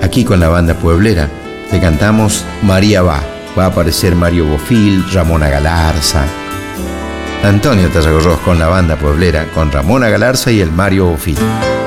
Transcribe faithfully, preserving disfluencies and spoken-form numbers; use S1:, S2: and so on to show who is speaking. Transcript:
S1: Aquí con la banda pueblera te cantamos María va. Va a aparecer Mario Bofil, Ramona Galarza. Antonio Tarragorros con la banda pueblera, con Ramona Galarza y el Mario Bofil.